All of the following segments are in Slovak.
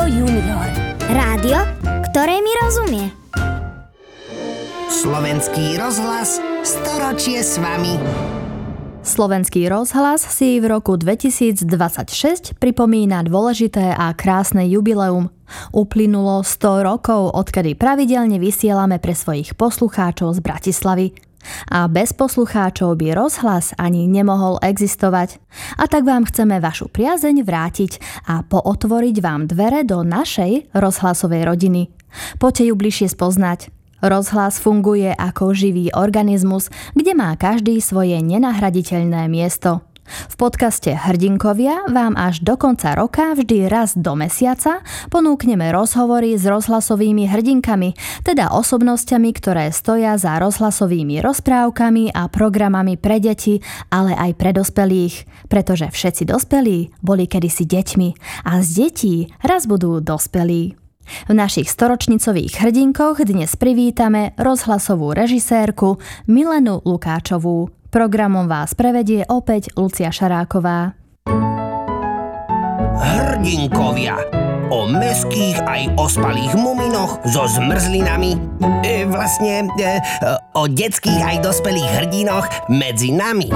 Rádio Junior. Rádio, ktoré mi rozumie. Slovenský rozhlas, storočie s vami. Slovenský rozhlas si v roku 2026 pripomína dôležité a krásne jubileum. Uplynulo 100 rokov, odkedy pravidelne vysielame pre svojich poslucháčov z Bratislavy. A bez poslucháčov by rozhlas ani nemohol existovať. A tak vám chceme vašu priazeň vrátiť a pootvoriť vám dvere do našej rozhlasovej rodiny. Poďte ju bližšie spoznať. Rozhlas funguje ako živý organizmus, kde má každý svoje nenahraditeľné miesto. V podcaste Hrdinkovia vám až do konca roka vždy raz do mesiaca ponúkneme rozhovory s rozhlasovými hrdinkami, teda osobnosťami, ktoré stoja za rozhlasovými rozprávkami a programami pre deti, ale aj pre dospelých, pretože všetci dospelí boli kedysi deťmi a z detí raz budú dospelí. V našich storočnicových hrdinkoch dnes privítame rozhlasovú režisérku Milenu Lukáčovú. Programom vás prevedie opäť Lucia Šaráková. Hrdinkovia. O mestských aj ospalých muminoch so zmrzlinami. O detských aj dospelých hrdinoch medzi nami.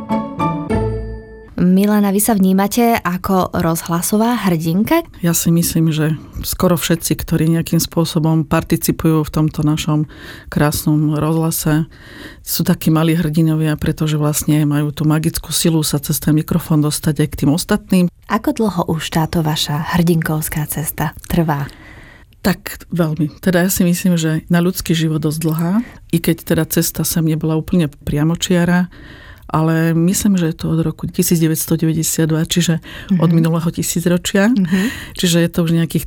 Milena, vy sa vnímate ako rozhlasová hrdinka? Ja si myslím, že skoro všetci, ktorí nejakým spôsobom participujú v tomto našom krásnom rozhlase, sú takí malí hrdinovia, pretože vlastne majú tú magickú silu sa cez ten mikrofón dostať aj k tým ostatným. Ako dlho už táto vaša hrdinkovská cesta trvá? Tak veľmi. Teda ja si myslím, že na ľudský život dosť dlhá, i keď teda cesta sem nebola úplne priamočiara, ale myslím, že je to od roku 1992, čiže od minulého tisícročia. Čiže je to už nejakých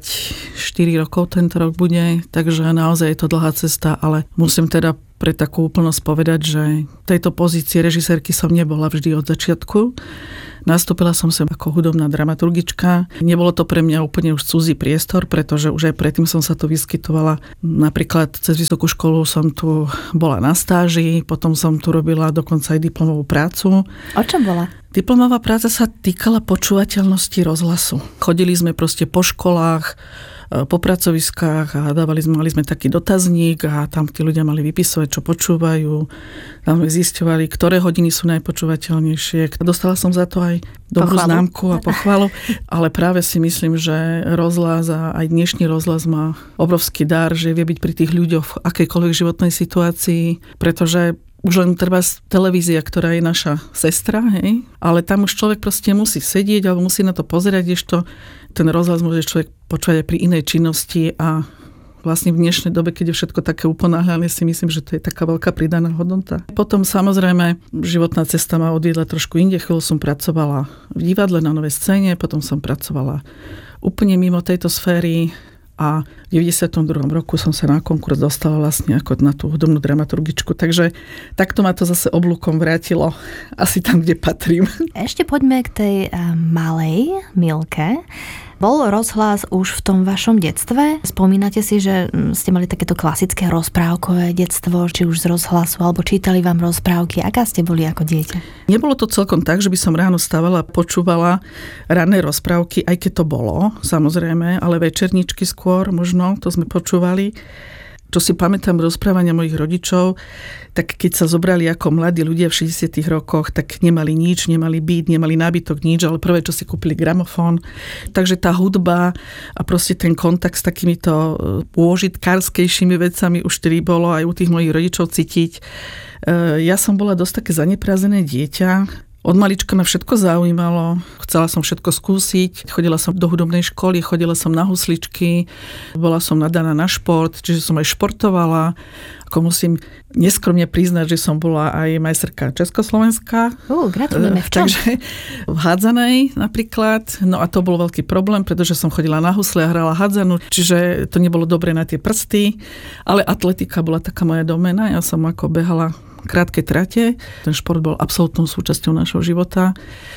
34 rokov tento rok bude, takže naozaj je to dlhá cesta, ale musím teda pre takú úplnosť povedať, že tejto pozície režisérky som nebola vždy od začiatku. Nastúpila som sem ako hudobná dramaturgička. Nebolo to pre mňa úplne už cudzí priestor, pretože už aj predtým som sa tu vyskytovala. Napríklad cez vysokú školu som tu bola na stáži, potom som tu robila dokonca aj diplomovú prácu. O čom bola? Diplomová práca sa týkala počúvateľnosti rozhlasu. Chodili sme proste po školách, po pracoviskách a mali sme taký dotazník a tam tí ľudia mali vypisovať, čo počúvajú. Tam sme zisťovali, ktoré hodiny sú najpočúvateľnejšie. Dostala som za to aj dobrú známku a pochvalu, ale práve si myslím, že rozhlas a aj dnešný rozhlas má obrovský dar, že vie byť pri tých ľuďoch v akejkoľvek životnej situácii, pretože už len treba televízia, ktorá je naša sestra, hej? Ale tam už človek proste musí sedieť alebo musí na to pozerať, kdežto ten rozhlas môže človek počúvať aj pri inej činnosti a vlastne v dnešnej dobe, keď je všetko také uponáhľané, si myslím, že to je taká veľká pridaná hodnota. Potom samozrejme životná cesta ma odviedla trošku inde. Chvíľu som pracovala v divadle na Novej scéne, potom som pracovala úplne mimo tejto sféry. A v 92. roku som sa na konkurs dostala vlastne ako na tú hudobnú dramaturgičku. Takže takto ma to zase oblúkom vrátilo asi tam, kde patrím. Ešte poďme k tej malej Milke. Bol rozhlas už v tom vašom detstve? Spomínate si, že ste mali takéto klasické rozprávkové detstvo, či už z rozhlasu, alebo čítali vám rozprávky? Aká ste boli ako dieťa? Nebolo to celkom tak, že by som ráno stávala a počúvala ranné rozprávky, aj keď to bolo, samozrejme, ale večerničky skôr možno, to sme počúvali. Čo si pamätám rozprávania mojich rodičov, tak keď sa zobrali ako mladí ľudia v 60. rokoch, tak nemali nič, nemali byt, nemali nábytok, nič, ale prvé, čo si kúpili gramofón. Takže tá hudba a proste ten kontakt s takýmito pôžitkárskejšími vecami už tedy bolo aj u tých mojich rodičov cítiť. Ja som bola dosť také zaneprázdnené dieťa. Od malička ma všetko zaujímalo, chcela som všetko skúsiť, chodila som do hudobnej školy, chodila som na husličky, bola som nadaná na šport, čiže som aj športovala. Ako musím neskromne priznať, že som bola aj majsterka Československa. Gratulujeme. V čom? Takže v hádzanej napríklad. No a to bol veľký problém, pretože som chodila na husle a hrala hádzanu, čiže to nebolo dobre na tie prsty, ale atletika bola taká moja doména. Ja som ako behala krátke trate. Ten šport bol absolútnou súčasťou našho života.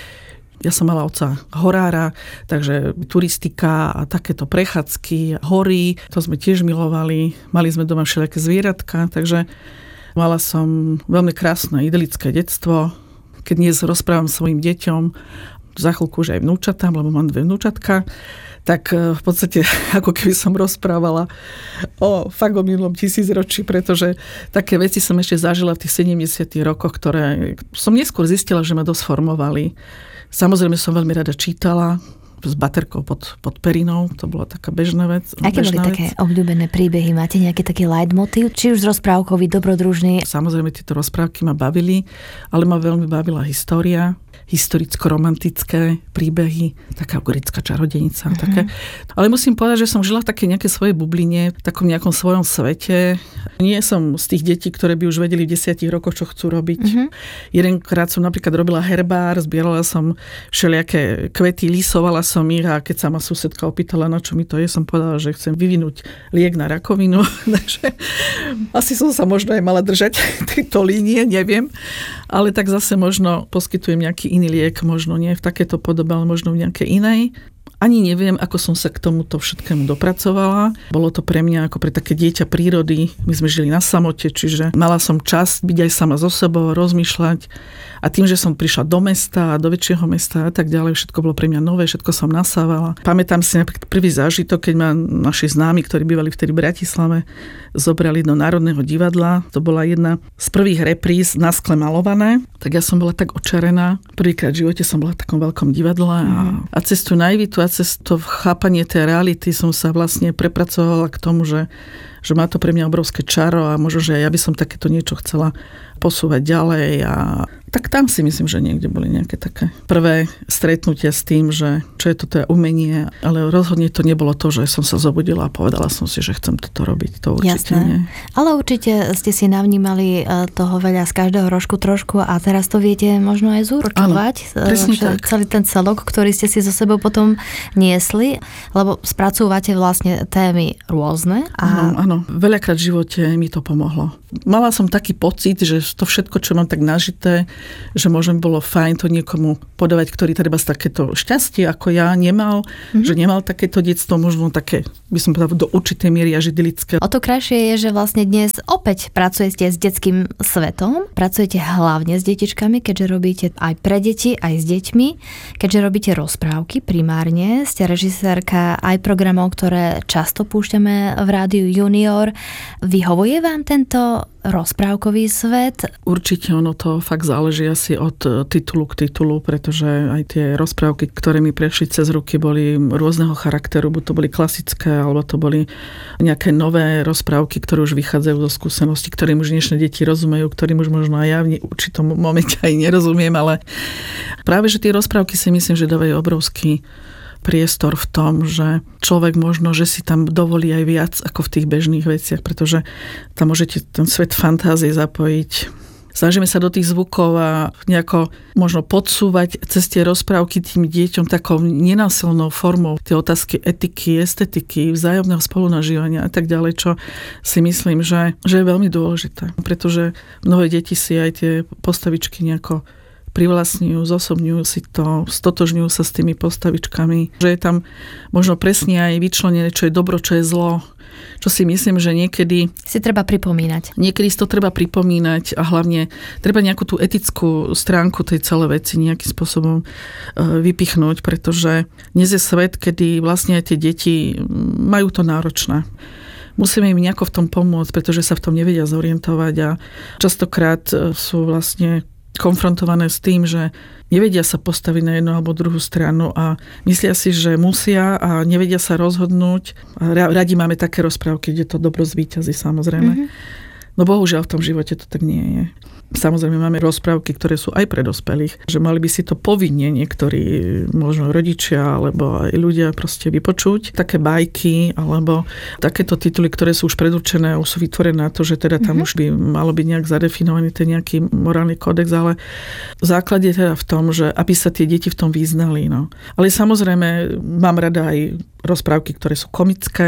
Ja som mala otca horára, takže turistika a takéto prechádzky, hory, to sme tiež milovali. Mali sme doma všelijaké zvieratka, takže mala som veľmi krásne, idylické detstvo. Keď dnes rozprávam svojim deťom, za chvíľku už aj vnúčatám, lebo mám 2 vnúčatka, tak v podstate ako keby som rozprávala o minulom 1000-ročí, pretože také veci som ešte zažila v tých 70. rokoch, ktoré som neskôr zistila, že ma dosť formovali. Samozrejme som veľmi rada čítala, s baterkou pod perinou, to bola taká bežná vec. Aké boli také obľúbené príbehy? Máte nejaký taký leitmotív? Či už z rozprávkový, dobrodružný? Samozrejme, tieto rozprávky ma bavili, ale ma veľmi bavila história, historicko-romantické príbehy, taká grécka čarodejnica. Také. Ale musím povedať, že som žila v takej nejakej svojej bubline, v takom nejakom svojom svete. Nie som z tých detí, ktoré by už vedeli v 10 rokoch, čo chcú robiť. Jedenkrát som napríklad robila herbár, zbierala som všelijaké kvety, lisovala som ich a keď sa ma susedka opýtala, na čo mi to je, som povedala, že chcem vyvinúť liek na rakovinu. Takže asi som sa možno aj mala držať tejto línie, neviem. Ale tak zase možno poskytujem nejaký iný liek, možno nie v takéto podobe, ale možno v nejakej inej. Ani neviem, ako som sa k tomuto všetkému dopracovala. Bolo to pre mňa ako pre také dieťa prírody. My sme žili na samote, čiže mala som čas byť aj sama so sebou, rozmýšľať. A tým, že som prišla do mesta, do väčšieho mesta a tak ďalej, všetko bolo pre mňa nové, všetko som nasávala. Pamätám si napríklad prvý zážitok, keď ma naši známi, ktorí bývali vtedy v Bratislave, zobrali do Národného divadla. To bola jedna z prvých repríz na skle malované. Tak ja som bola tak očarená. Prvýkrát v živote som bola v takom veľkom divadle a cez tú naivitu a cez to chápanie tej reality som sa vlastne prepracovala k tomu, že má to pre mňa obrovské čaro a možno, že ja by som takéto niečo chcela posúvať ďalej a tak tam si myslím, že niekde boli nejaké také prvé stretnutia s tým, že čo je toto umenie, ale rozhodne to nebolo to, že som sa zobudila a povedala som si, že chcem toto robiť, to určite nie. Ale určite ste si navnímali toho veľa z každého rožku trošku a teraz to viete možno aj zúročovať. Celý ten celok, ktorý ste si so sebou potom niesli, lebo spracúvate vlastne témy rôzne. Áno, veľakrát v živote mi to pomohlo. Mala som taký pocit, že to všetko, čo mám tak nažité, že možno bolo fajn to niekomu podávať, ktorý treba z takéto šťastie, ako ja nemal, že nemal takéto detstvo, možno také, by som povedala, do určitej miery až idylické. O to krajšie je, že vlastne dnes opäť pracujete s detským svetom, pracujete hlavne s detičkami, keďže robíte aj pre deti, aj s deťmi, keďže robíte rozprávky primárne, ste režisérka aj programov, ktoré často púšťame v rádiu Junior. Vyhovuje vám tento rozprávkový svet? Určite ono to fakt záleží asi od titulu k titulu, pretože aj tie rozprávky, ktoré mi prešli cez ruky, boli rôzneho charakteru, buď to boli klasické, alebo to boli nejaké nové rozprávky, ktoré už vychádzajú zo skúseností, ktorým už dnešné deti rozumejú, ktorým už možno aj ja v určitom momente aj nerozumiem, ale práve, že tie rozprávky si myslím, že dávajú obrovský priestor v tom, že človek možno, že si tam dovolí aj viac ako v tých bežných veciach, pretože tam môžete ten svet fantázie zapojiť. Snažíme sa do tých zvukov a nejako možno podsúvať cez tie rozprávky tým deťom takou nenásilnou formou tie otázky etiky, estetiky, vzájomného spolunažívania a tak ďalej, čo si myslím, že je veľmi dôležité. Pretože mnohé deti si aj tie postavičky nejako privlastňujú, zosobňujú si to, stotožňujú sa s tými postavičkami. Že je tam možno presne aj vyčlenené, čo je dobro, čo je zlo. Čo si myslím, že niekedy si treba pripomínať. Niekedy si to treba pripomínať a hlavne treba nejakú tú etickú stránku tej celej veci nejakým spôsobom vypichnúť, pretože dnes je svet, kedy vlastne tie deti majú to náročné. Musíme im nejako v tom pomôcť, pretože sa v tom nevedia zorientovať a častokrát sú vlastne konfrontované s tým, že nevedia sa postaviť na jednu alebo druhú stranu a myslia si, že musia a nevedia sa rozhodnúť. Radi máme také rozprávky, kde to dobro zvíťazí, samozrejme. No bohužiaľ v tom živote to tak nie je. Samozrejme máme rozprávky, ktoré sú aj pre dospelých, že mali by si to povinne niektorí, možno rodičia, alebo aj ľudia proste vypočuť. Také bajky, alebo takéto tituly, ktoré sú už predurčené, už sú vytvorené na to, že teda tam už by malo byť nejak zadefinovaný ten nejaký morálny kódex, ale v základe teda v tom, že aby sa tie deti v tom vyznali. No. Ale samozrejme mám rada aj rozprávky, ktoré sú komické.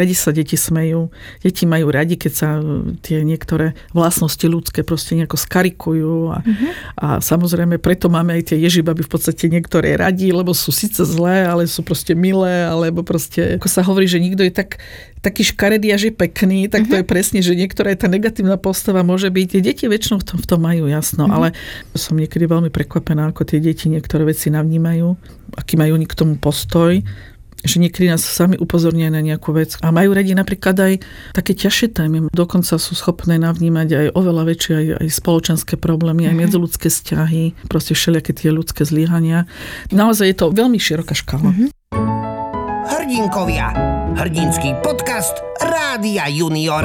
Radi sa deti smejú. Deti majú radi, keď sa tie niektoré vlastnosti ľudské proste nejako skarikujú a samozrejme preto máme aj tie ježibaby v podstate niektoré radi, lebo sú síce zlé, ale sú proste milé, alebo proste, ako sa hovorí, že nikto je taký škaredý a že pekný, tak to je presne, že niektorá tá negatívna postava môže byť. Tie deti väčšinou v tom majú jasno, ale som niekedy veľmi prekvapená, ako tie deti niektoré veci navnímajú, aký majú oni k tomu postoj, že niekedy nás sami upozornia na nejakú vec a majú radi napríklad aj také ťažšie témy. Dokonca sú schopné navnímať aj oveľa väčšie aj spoločenské problémy, aj medziľudské vzťahy, proste všelijaké tie ľudské zlyhania. Naozaj je to veľmi široká škála. Hrdinkovia. Hrdinský podcast Rádia Junior.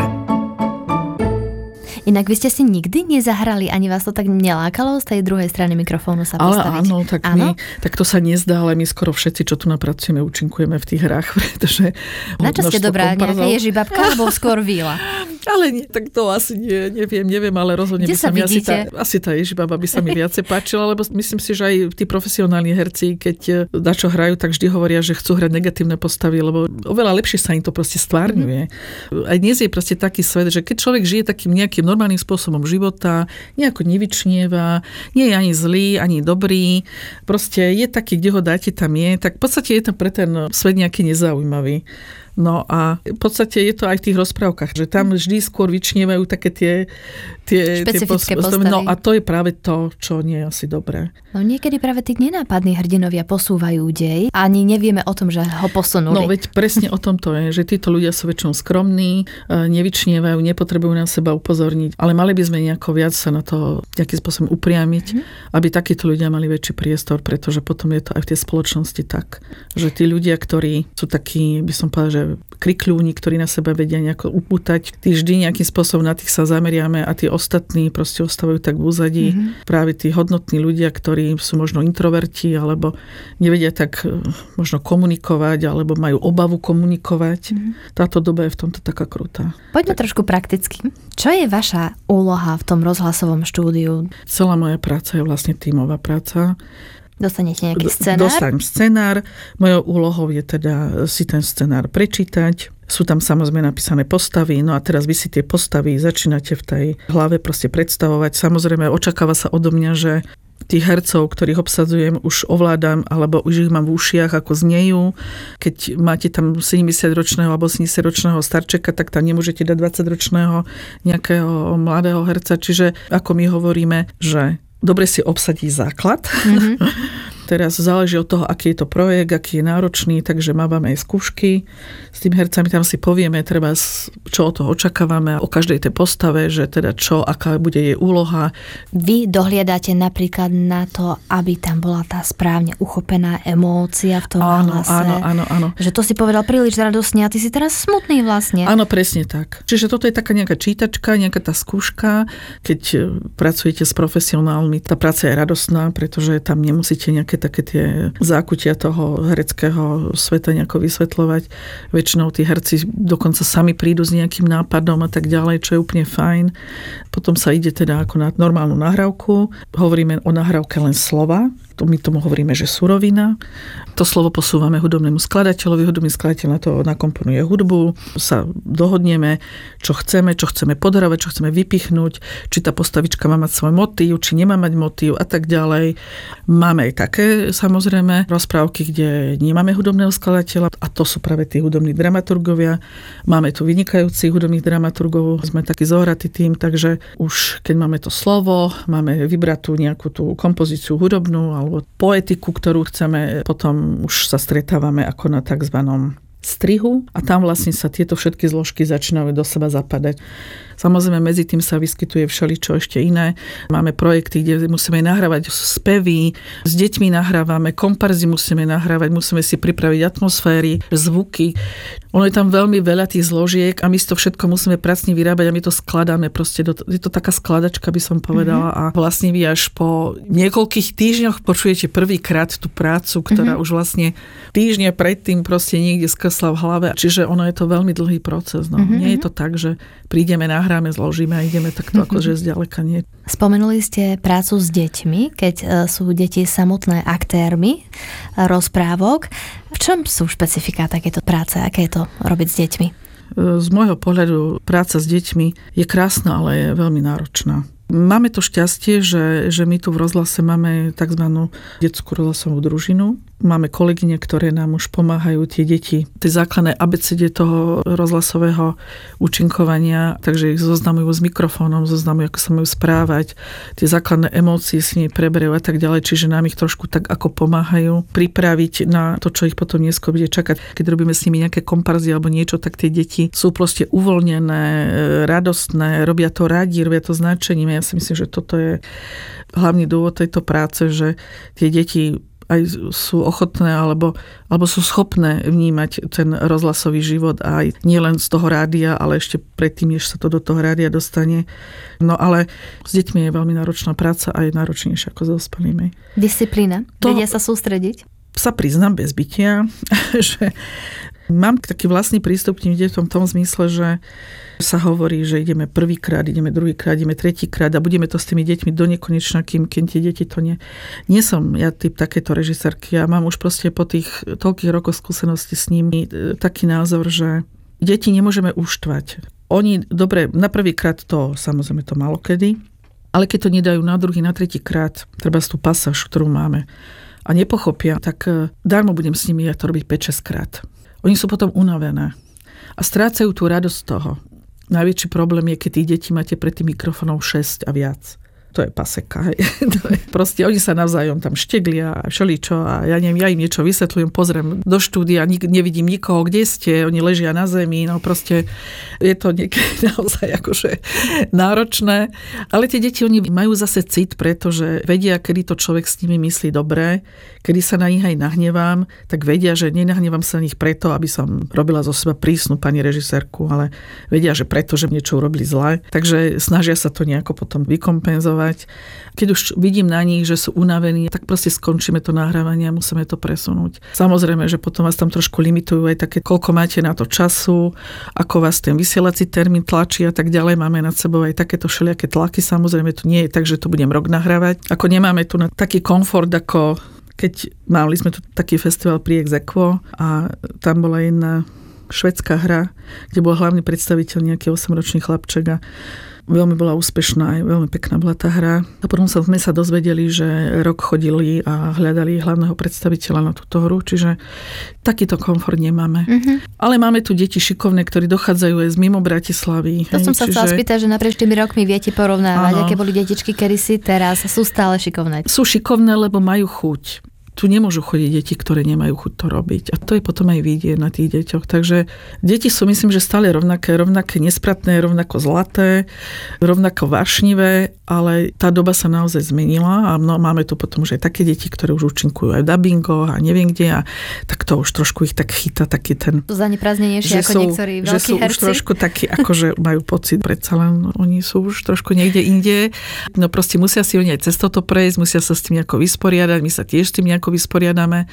Inak vy ste si nikdy nezahrali, ani vás to tak nelákalo z tej druhej strany mikrofónu sa postaviť? Ale áno, tak to sa nezdá, ale my skoro všetci, čo tu napracujeme, účinkujeme v tých hrách, pretože... Na čo ste dobrá? Nejaká ježibabka alebo skôr víla? Ale nie, tak to asi neviem, ale rozhodne kde by sa mi asi tá ježibaba by sa mi viacej páčila, lebo myslím si, že aj tí profesionálni herci, keď dačo hrajú, tak vždy hovoria, že chcú hrať negatívne postavy, lebo oveľa lepšie sa im to proste stvárňuje. Aj dnes je proste taký svet, že keď človek žije takým nejakým normálnym spôsobom života, nejako nevyčnieva, nie je ani zlý, ani dobrý, proste je taký, kde ho dáte, tam je, tak v podstate je to pre ten svet nejaký nezaujímavý. No a v podstate je to aj v tých rozprávkach, že tam vždy skôr vyčnievajú také tie špecifické postavy. No a to je práve to, čo nie je asi dobré. No niekedy práve tí nenápadní hrdinovia posúvajú dej, ani nevieme o tom, že ho posunuli. No veď presne o tom to je, že títo ľudia sú väčšinou skromní, nevyčnievajú, nepotrebujú na seba upozorniť, ale mali by sme nejako viac sa na to nejakým spôsobom upriamiť, aby takíto ľudia mali väčší priestor, pretože potom je to aj v tej spoločnosti tak, že tí ľudia, ktorí sú takí, by som povedal, že krikľúni, ktorí na seba vedia nejako upútať. Tí vždy nejakým spôsobom na tých sa zameriame a tí ostatní proste ostávajú tak v úzadí. Práve tí hodnotní ľudia, ktorí sú možno introverti alebo nevedia tak možno komunikovať alebo majú obavu komunikovať. Táto doba je v tomto taká krutá. Poďme trošku prakticky. Čo je vaša úloha v tom rozhlasovom štúdiu? Celá moja práca je vlastne tímová práca. Dostanete nejaký scenár? Dostanem scenár. Mojou úlohou je teda si ten scenár prečítať. Sú tam samozrejme napísané postavy, no a teraz vy si tie postavy začínate v tej hlave proste predstavovať. Samozrejme očakáva sa odo mňa, že tých hercov, ktorých obsadzujem, už ovládam, alebo už ich mám v ušiach, ako znejú. Keď máte tam 70-ročného alebo 80-ročného starčeka, tak tam nemôžete dať 20-ročného nejakého mladého herca. Čiže ako my hovoríme, že dobre si obsadí základ. Teraz záleží od toho, aký je to projekt, aký je náročný, takže máme aj skúšky. S tým hercami tam si povieme, treba, čo od toho očakávame, o každej tej postave, že teda čo, aká bude jej úloha. Vy dohliadate napríklad na to, aby tam bola tá správne uchopená emócia v tom hlase. Áno. Že to si povedal príliš radosne a ty si teraz smutný vlastne. Áno, presne tak. Čiže toto je taká nejaká čítačka, nejaká tá skúška. Keď pracujete s profesionálmi, tá práca je radosná, pretože tam nemusíte nejaké také tie zákutia toho hereckého sveta nejako vysvetľovať. Väčšinou tí herci dokonca sami prídu s nejakým nápadom a tak ďalej, čo je úplne fajn. Potom sa ide teda ako na normálnu nahrávku. Hovoríme o nahrávke len slova. My tomu hovoríme, že surovina. To slovo posúvame hudobnému skladateľovi. Hudobný skladateľ na to nakomponuje hudbu. Sa dohodneme, čo chceme podhravať, čo chceme vypichnúť, či tá postavička má mať svoj motív, či nemá mať motív a tak ďalej. Máme aj také samozrejme rozprávky, kde nemáme hudobného skladateľa a to sú práve tí hudobní dramaturgovia. Máme tu vynikajúcich hudobných dramaturgov. Sme taký zohratý tým, takže už keď máme to slovo, máme vybratú nejakú tú kompozíciu hudobnú alebo poetiku, ktorú chceme, potom už sa stretávame ako na takzvanom strihu a tam vlastne sa tieto všetky zložky začínajú do seba zapadať. Samozrejme, medzi tým sa vyskytuje všeličo ešte iné. Máme projekty, kde musíme nahrávať spevy, s deťmi nahrávame, komparzy musíme nahrávať, musíme si pripraviť atmosféry, zvuky. Ono je tam veľmi veľa tých zložiek a my si to všetko musíme pracne vyrábať a my to skladáme proste. Je to taká skladačka, by som povedala. A vlastne vy až po niekoľkých týždňoch počujete prvýkrát tú prácu, ktorá už vlastne týždne predtým proste niekde skrsla v hlave. Čiže ono je to veľmi dlhý proces. No. Nie je to tak, že prídeme, nahráme, zložíme a ideme takto akože zďaleka nie. Spomenuli ste prácu s deťmi, keď sú deti samotné aktérmi rozprávok. V čom sú špecifiká takéto práce? Aké je to robiť s deťmi? Z môjho pohľadu práca s deťmi je krásna, ale je veľmi náročná. Máme to šťastie, že my tu v rozhlase máme tzv. Detskú rozhlasovú družinu. Máme kolegyne, ktoré nám už pomáhajú tie deti, tie základné abecede toho rozhlasového účinkovania, takže ich zoznamujú s mikrofónom, zoznamujú, ako sa majú správať, tie základné emócie s nimi preberajú a tak ďalej, čiže nám ich trošku tak ako pomáhajú pripraviť na to, čo ich potom neskôr bude čakať. Keď robíme s nimi nejaké komparzy alebo niečo, tak tie deti sú proste uvoľnené, radostné, robia to radi, robia to značením. Ja si myslím, že toto je hlavný dôvod tejto práce, že tie deti aj sú ochotné alebo sú schopné vnímať ten rozhlasový život aj nielen z toho rádia, ale ešte predtým, než sa to do toho rádia dostane. No ale s deťmi je veľmi náročná práca a je náročnejšia ako s dospelými. Disciplína? Vedia sa sústrediť? Sa priznám bez bytia, že mám taký vlastný prístup k tým deťom v tom zmysle, že sa hovorí, že ideme prvýkrát, ideme druhýkrát, ideme tretíkrát a budeme to s tými deťmi do nekonečna, kým tie deti to nie. Nie som ja typ takéto režisérky. Ja mám už proste po tých toľkých rokoch skúsenosti s nimi taký názor, že deti nemôžeme uštvať. Oni, dobre, na prvýkrát to, samozrejme to málo kedy, ale keď to nedajú na druhý, na tretíkrát, treba tú pasáž, ktorú máme, a nepochopia, tak darmo budem s nimi ja to robiť 5-6 krát. Oni sú potom unavené a strácajú tú radosť z toho. Najväčší problém je, keď tých detí máte pred tým mikrofónom 6 a viac. To je paseka. Proste oni sa navzájom tam šteglia a všeličo a ja neviem, ja im niečo vysvetľujem, pozriem do štúdia, nevidím nikoho, kde ste, oni ležia na zemi, no proste je to niekedy naozaj akože náročné. Ale tie deti, oni majú zase cit, pretože vedia, kedy to človek s nimi myslí dobre, kedy sa na nich aj nahnevám, tak vedia, že nenahnevám sa na nich preto, aby som robila zo seba prísnu pani režisérku, ale vedia, že preto, že niečo urobili zle. Takže snažia sa to nejako potom vykompenzovať. Keď už vidím na nich, že sú unavení, tak proste skončíme to nahrávanie a musíme to presunúť. Samozrejme, že potom vás tam trošku limitujú aj také, koľko máte na to času, ako vás ten vysielací termín tlačí a tak ďalej. Máme nad sebou aj takéto všelijaké tlaky. Samozrejme, to nie je tak, že to budem rok nahrávať. Ako nemáme tu na taký komfort, ako keď mali sme tu taký festival pri Exequo a tam bola jedna švédská hra, kde bol hlavný predstaviteľ nejaký 8-ročný chlapček a veľmi bola úspešná, aj veľmi pekná bola tá hra. A potom sme sa dozvedeli, že rok chodili a hľadali hlavného predstaviteľa na túto hru, čiže takýto komfort nemáme. Ale máme tu deti šikovné, ktorí dochádzajú aj z mimo Bratislavy. To som sa chcela spýtať, že naprieč tými rokmi viete porovnávať, aké boli detičky kedysi, teraz sú stále šikovné. Sú šikovné, lebo majú chuť. Tu nemôžu chodiť deti, ktoré nemajú chuť to robiť. A to je potom aj vidieť na tých deťoch. Takže deti sú, myslím, že stále rovnaké nespratné, rovnako zlaté, rovnako vášnivé, ale tá doba sa naozaj zmenila a máme tu potom už aj také deti, ktoré už účinkujú aj v dabingoch a neviem kde a tak to už trošku ich tak chytá taký ten... To zaneprázdnenejšie ako niektorí veľkí herci. Že sú už trošku takí, akože majú pocit, predsa len oni sú už trošku niekde inde. No proste musia si oni aj cez toto prejsť, musia sa s tým nejako vysporiadať, my sa tiež s tým nejako vysporiadame,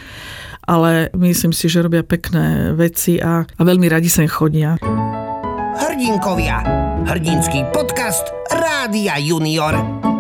ale myslím si, že robia pekné veci a veľmi radi sem chodia. Hrdinkovia. Hrdinský podcast Rádia Junior.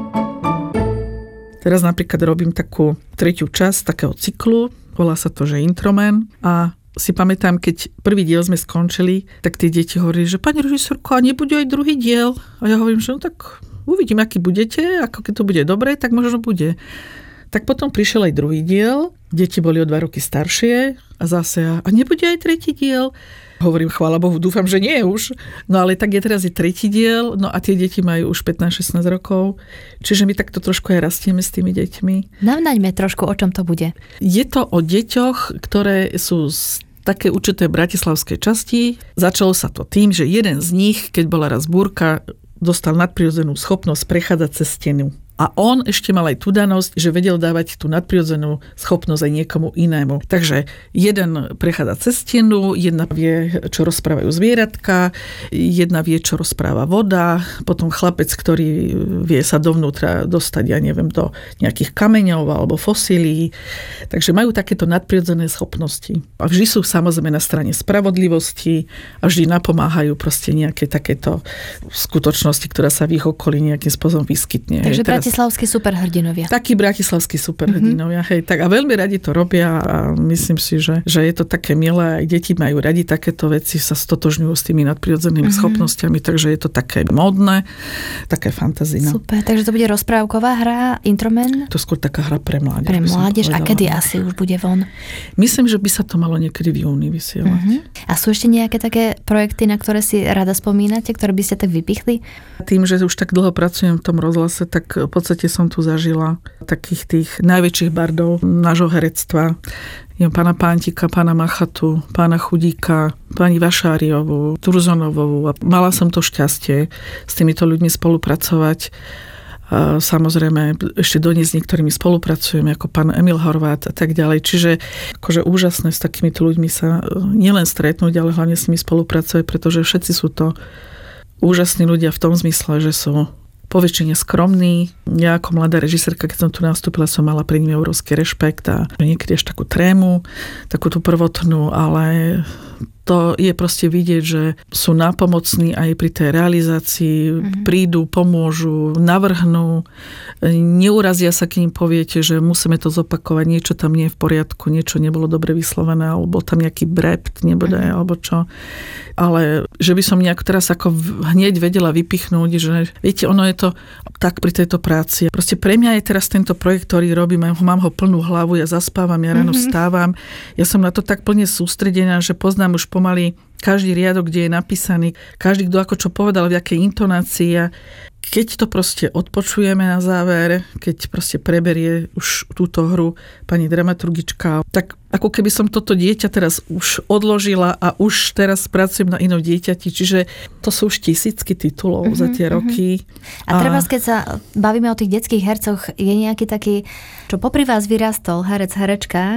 Teraz napríklad robím takú tretiu časť takého cyklu, volá sa to, že Introman a si pamätám, keď prvý diel sme skončili, tak tie deti hovorili, že pani režisérko, a nebude aj druhý diel? A ja hovorím, že no tak uvidím, aký budete, ako keď to bude dobre, tak možno bude. Tak potom prišiel aj druhý diel, deti boli o 2 roky staršie a zase, a nebude aj tretí diel? Hovorím, chvála Bohu, dúfam, že nie už. No ale tak teraz je tretí diel, no a tie deti majú už 15-16 rokov, čiže my takto trošku aj rastieme s tými deťmi. Navnaďme trošku, o čom to bude. Je to o deťoch, ktoré sú z také určité bratislavskej časti. Začalo sa to tým, že jeden z nich, keď bola raz búrka, dostal nadprirodzenú schopnosť prechádzať cez stenu. A on ešte mal aj tú danosť, že vedel dávať tú nadprirodzenú schopnosť aj niekomu inému. Takže jeden prechádza cez stenu, jedna vie, čo rozprávajú zvieratka, jedna vie, čo rozpráva voda, potom chlapec, ktorý vie sa dovnútra dostať, ja neviem, do nejakých kameňov alebo fosílií. Takže majú takéto nadprirodzené schopnosti. A vždy sú samozrejme na strane spravodlivosti a vždy napomáhajú proste nejaké takéto skutočnosti, ktorá sa v ich okolí nejakým spôsobom vyskytne. Takže bratislavskí superhrdinovia. Takí bratislavskí superhrdinovia, hej, tak a veľmi radi to robia a myslím si, že je to také milé, aj deti majú radi takéto veci, sa stotožňujú s tými nadprirodzenými schopnosťami, takže je to také módne, také fantazína. Super, takže to bude rozprávková hra, Introman? To skôr taká hra pre mládež. Pre mládež, a kedy asi už bude von? Myslím, že by sa to malo niekedy v júni vysielať. A sú ešte nejaké také projekty, na ktoré si rada spomínate, ktoré by ste tak vypichli? Tým, že už tak dlho pracujem v tom rozhlase, tak v podstate som tu zažila takých tých najväčších bardov nášho herectva. Pána Pántika, pána Machatu, pána Chudíka, pani Vašáriovú, Turzonovú. A mala som to šťastie s týmito ľuďmi spolupracovať. A samozrejme, ešte dodnes s niektorými spolupracujeme, ako pán Emil Horvát a tak ďalej. Čiže akože úžasné s takýmito ľuďmi sa nielen stretnúť, ale hlavne s nimi spolupracovať, pretože všetci sú to úžasní ľudia v tom zmysle, že sú poväčšine skromní. Ja ako mladá režisérka, keď som tu nastúpila, som mala pri nimi obrovský rešpekt a niekedy až takú trému, takú tú prvotnú, ale to je proste vidieť, že sú nápomocní aj pri tej realizácii, prídu, pomôžu, navrhnú, neurazia sa, keď im poviete, že musíme to zopakovať, niečo tam nie je v poriadku, niečo nebolo dobre vyslovené, alebo tam nejaký brept, nebude, alebo čo. Ale že by som nejak teraz ako hneď vedela vypichnúť, že viete, ono je to tak pri tejto práci. Proste pre mňa je teraz tento projekt, ktorý robím, mám ho plnú hlavu, ja zaspávam, ja ráno vstávam, ja som na to tak plne sústredená, že poznám už pomaly každý riadok, kde je napísaný, každý, kto ako čo povedal, v jakej intonácii. A keď to proste odpočujeme na záver, keď proste preberie už túto hru pani dramaturgička, tak ako keby som toto dieťa teraz už odložila a už teraz pracujem na inom dieťati. Čiže to sú už tisícky titulov za tie roky. A treba, keď sa bavíme o tých detských hercoch, je nejaký taký, čo popri vás vyrastol herec, herečka,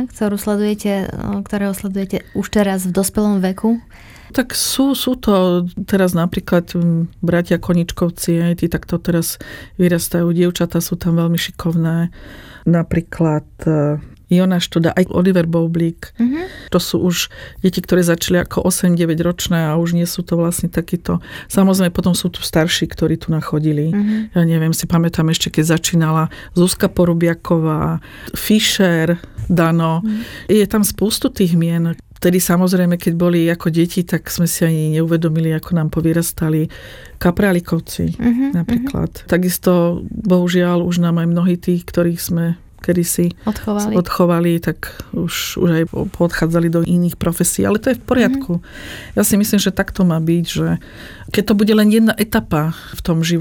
ktorého sledujete už teraz v dospelom veku? Tak sú to teraz napríklad bratia Koničkovci, aj tí takto teraz vyrastajú, dievčatá sú tam veľmi šikovné. Napríklad Jona Študa, aj Oliver Boublík. To sú už deti, ktoré začali ako 8-9 ročné a už nie sú to vlastne takíto. Samozrejme, potom sú tu starší, ktorí tu nachodili. Ja neviem, si pamätám ešte, keď začínala Zuzka Porubiaková, Fischer, Dano. Je tam spústu tých mien. Vtedy samozrejme, keď boli ako deti, tak sme si ani neuvedomili, ako nám povyrastali Kaprálikovci napríklad. Takisto, bohužiaľ, už nám aj mnohí tých, ktorých sme kedysi odchovali, tak už aj odchádzali do iných profesí. Ale to je v poriadku. Ja si myslím, že tak to má byť, že keď to bude len jedna etapa v tom živote,